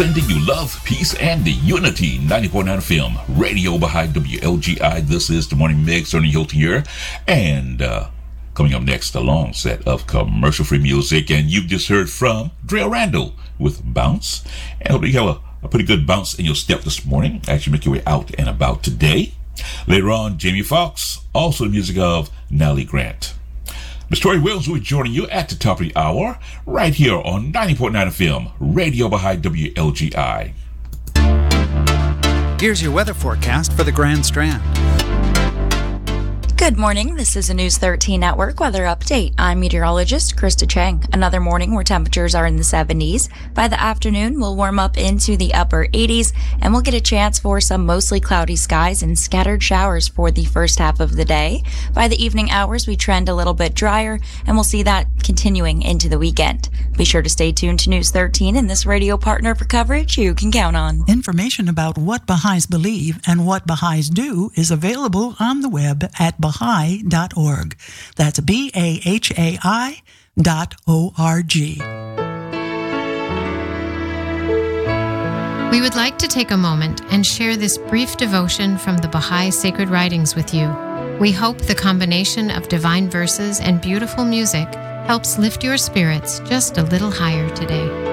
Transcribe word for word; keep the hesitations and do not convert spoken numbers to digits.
sending you love, peace, and the unity. ninety point nine F M, Radio Baha'i W L G I. This is the Morning Mix, Ernie Hilton here. And uh, coming up next, a long set of commercial-free music. And you've just heard from Drea Randall with Bounce. And I hope you have a, a pretty good bounce in your step this morning as you make your way out and about today. Later on, Jamie Foxx, also the music of Natalie Grant. Miss Tori Williams will be joining you at the top of the hour, right here on ninety point nine F M, Radio Baha'i W L G I. Here's your weather forecast for the Grand Strand. Good morning. This is a News thirteen Network weather update. I'm meteorologist Krista Chang. Another morning where temperatures are in the seventies. By the afternoon, we'll warm up into the upper eighties, and we'll get a chance for some mostly cloudy skies and scattered showers for the first half of the day. By the evening hours, we trend a little bit drier, and we'll see that continuing into the weekend. Be sure to stay tuned to News thirteen and this radio partner for coverage you can count on. Information about what Baha'is believe and what Baha'is do is available on the web at Baha'i dot org. That's B A H A I dot O R G. We would like to take a moment and share this brief devotion from the Baha'i Sacred Writings with you. We hope the combination of divine verses and beautiful music helps lift your spirits just a little higher today.